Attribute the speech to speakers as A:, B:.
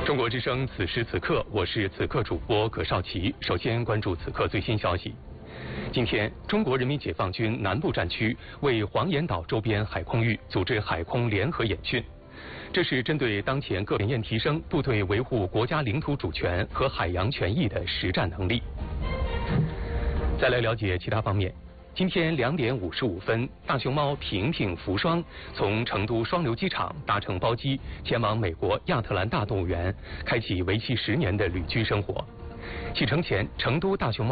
A: 中国之声此时此刻，我是此刻主播葛少奇。首先关注此刻最新消息。今天，中国人民解放军南部战区为黄岩岛周边海空域组织海空联合演训，这是针对当前各检验提升部队维护国家领土主权和海洋权益的实战能力。再来了解其他方面。今天2点55分，大熊猫平平、福双从成都双流机场搭乘包机前往美国亚特兰大动物园，开启为期10年的旅居生活。启程前，成都大熊猫